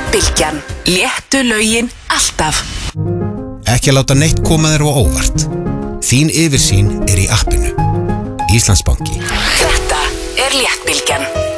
Bylgjan. Léttu lögin alltaf. Ekki láta neitt koma þér á óvart. Þín yfirsýn í appinu. Íslandsbanki. Þetta Léttbylgjan.